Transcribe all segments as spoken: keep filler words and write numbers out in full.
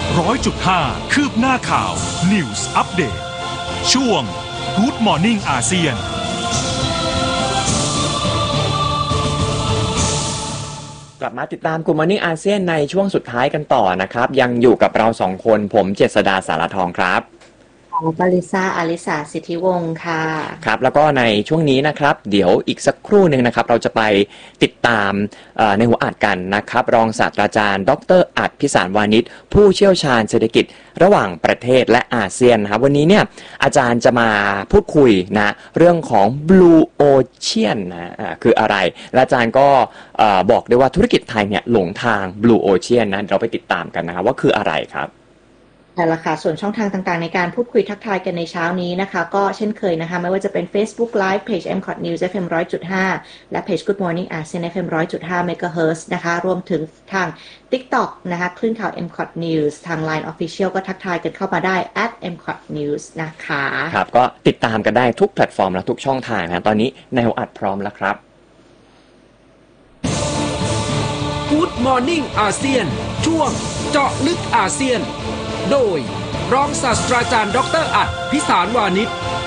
ร้อยจุดห้าคืบหน้าข่าว News Update ช่วง Good Morning อาเซียนกลับมาติดตาม Good Morning อาเซียนในช่วงสุดท้ายกันต่อนะครับยังอยู่กับเราสองคนผมเจษฎาสารทองครับปริษาอลิสาสิทธิวงศ์ค่ะครับแล้วก็ในช่วงนี้นะครับเดี๋ยวอีกสักครู่หนึ่งนะครับเราจะไปติดตามในหัวอัดกันนะครับรองศาสตราจารย์ดร.อัฏฐ พิสารวานิชผู้เชี่ยวชาญเศรษฐกิจระหว่างประเทศและอาเซียนนะครับวันนี้เนี่ยอาจารย์จะมาพูดคุยนะเรื่องของ Blue Ocean นะคืออะไรและอาจารย์ก็บอกด้วยว่าธุรกิจไทยเนี่ยหลงทาง Blue Ocean นะเราไปติดตามกันนะครับว่าคืออะไรครับใช่ละค่ะส่วนช่องทางต่างๆในการพูดคุยทักทายกันในเช้านี้นะคะก็เช่นเคยนะคะไม่ว่าจะเป็น Facebook Live เพจ เอ็ม คอท News เอฟ เอ็ม หนึ่งร้อยจุดห้า และเพจ Good Morning อาเซียน เอฟ เอ็ม หนึ่งร้อยจุดห้า เมกะเฮิรตซ์ นะคะรวมถึงทาง TikTok นะคะคลื่นข่าว เอ็ม คอท News ทาง ไลน์ Official ก็ทักทายกันเข้ามาได้ แอท เอ็ม คอท นิวส์ นะคะครับก็ติดตามกันได้ทุกแพลตฟอร์มและทุกช่องทางนะตอนนี้แนวอัดพร้อมแล้วครับ Good Morning อาเซียนช่วงเจาะลึกอาเซียนโดยรองศาสตราจารย์ดร.อัฏฐ พิสารวานิช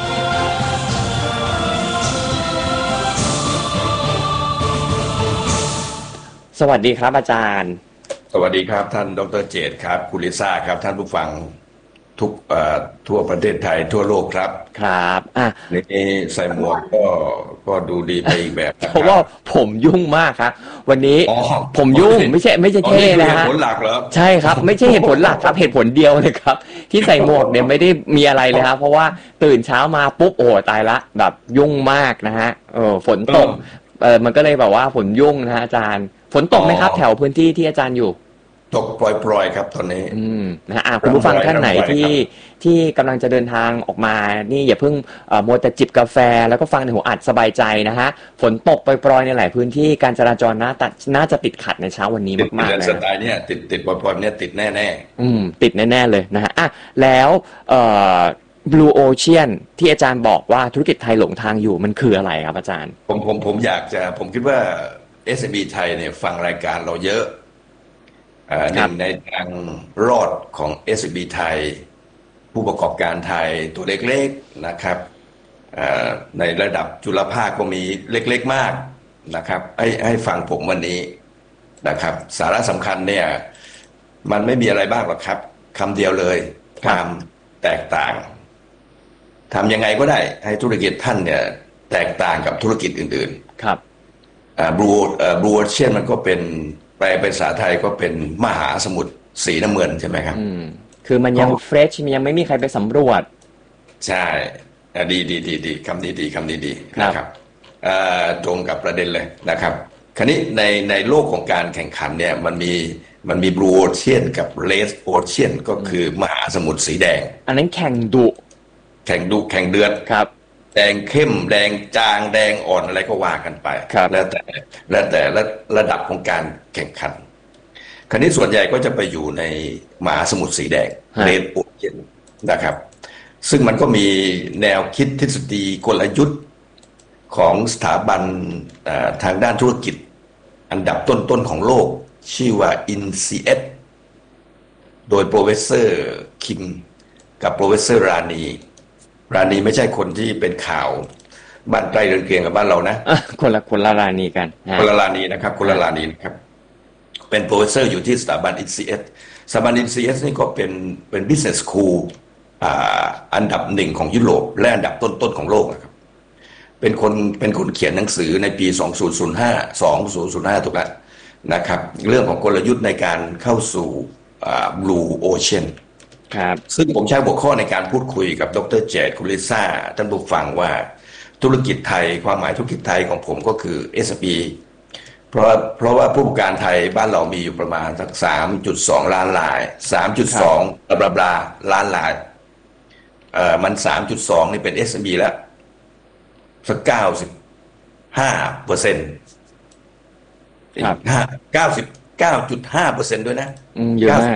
สวัสดีครับอาจารย์สวัสดีครับท่านดร.เจตครับคุณลิซ่าครับท่านผู้ฟังทุกทั่วประเทศไทยทั่วโลกครับครับอ่ะนี่ใส่หมวกก็ก็ดูดีไปอีกแบบเพราะว่าผมยุ่งมากครับวันนี้ผมยุ่งไม่ใช่ไม่ใช่เท่นะฮะเหตุผลหลักเหรอใช่ครับไม่ใช่เหตุผลหลักครับเหตุผลเดียวเลยครับที่ใส่หมวกเนี่ยไม่ได้มีอะไรเลยครับเพราะว่าตื่นเช้ามาปุ๊บโอ้ตายละแบบยุ่งมากนะฮะเออฝนตกเออมันก็เลยแบบว่าฝนยุ่งนะฮะอาจารย์ฝนตกไหมครับแถวพื้นที่ที่อาจารย์อยู่ตกปล่อยๆครับตอนนี้อืมนะฮะคุณผู้ฟังท่านไหนที่ที่กำลังจะเดินทางออกมานี่อย่าเพิ่งมัวแต่จิบกาแฟแล้วก็ฟังในหัวอัดสบายใจนะฮะฝนตกปล่อยๆในหลายพื้นที่การจราจรน่าน่าจะติดขัดในเช้าวันนี้มากๆนะสไตล์เนี้ยติดติดปล่อยๆเนี่ยติดแน่ๆอืมติดแน่ๆเลยนะฮะอ่ะแล้วเอ่อ Blue Ocean ที่อาจารย์บอกว่าธุรกิจไทยหลงทางอยู่มันคืออะไรครับอาจารย์ผมผมผมอยากจะผมคิดว่า เอส เอ็ม อี ไทยเนี่ยฟังรายการเราเยอะหนึ่งในทางรอดของ เอส เอ็ม อี ไทยผู้ประกอบการไทยตัวเล็กๆนะครับในระดับจุลภาคก็มีเล็กๆมากนะครับให้ให้ฟังผมวันนี้นะครับสาระสำคัญเนี่ยมันไม่มีอะไรบ้างหรอกครับคำเดียวเลยความแตกต่างทำยังไงก็ได้ให้ธุรกิจท่านเนี่ยแตกต่างกับธุรกิจอื่นๆครับบลูบลูโอเชียนมันก็เป็นแปลเป็นภาษาไทยก็เป็นมหาสมุทรสีน้ำเงินใช่ไหมครับอืมคือมันยังเฟรชมันยังไม่มีใครไปสำรวจใช่ดีดีดีดีคำนี้ดีคำนี้ดีนะครับตรงกับประเด็นเลยนะครับคราวนี้ในในโลกของการแข่งขันเนี่ยมันมีมันมีบลูโอเชียนกับเรดโอเชียนก็คือมหาสมุทรสีแดงอันนั้นแข่งดุแข่งดุแข่งเดือดครับแดงเข้มแดงจางแดงอ่อนอะไรก็ว่ากันไปแล้วแต่แล้วแต่ระดับของการแข่งขันคราวนี้ส่วนใหญ่ก็จะไปอยู่ในมหาสมุทรสีแดงเรดโอเชียนนะครับซึ่งมันก็มีแนวคิดทฤษฎีกลยุทธ์ของสถาบันทางด้านธุรกิจอันดับต้นๆของโลกชื่อว่า ไอ เอ็น ซี เอส โดยโปรเฟสเซอร์คิมกับโปรเฟสเซอร์รานีรานีไม่ใช่คนที่เป็นข่าวบ้านใกล้เรือนเคียงกับบ้านเรานะคนละคนละรานีกันคนละรานีนะครับคนละรานีนะครับเป็นโปรเฟสเซอร์อยู่ที่สถาบัน ไอ เอ็น ซี เอส สถาบัน ไอ เอ็น ซี เอส นี่ก็เป็นเป็น business school อ่าอันดับหนึ่งของยุโรปและอันดับต้นๆของโลกนะครับเป็นคนเป็นคนเขียนหนังสือในปีสองพันห้า สองพันห้าถูกแล้วนะครับเรื่องของกลยุทธ์ในการเข้าสู่อ่า Blue Ocean ครับซึ่งผมใช้หัวข้อในการพูดคุยกับดร.เจตคุณลิซ่าท่านผู้ฟังว่าธุรกิจไทยความหมายธุรกิจไทยของผมก็คือ เอส เอ็ม อี เพราะเพราะว่าผู้ประกอบการไทยบ้านเรามีอยู่ประมาณสัก สามจุดสอง ล้านราย สามจุดสอง บลาบลาล้านรายเอ่อมัน สามจุดสอง นี่เป็น เอส เอ็ม อี แล้วสัก เก้าสิบห้าเปอร์เซ็นต์ครับเก้าสิบเก้าจุดห้าเปอร์เซ็นต์ ด้วยนะอืมเยอะมาก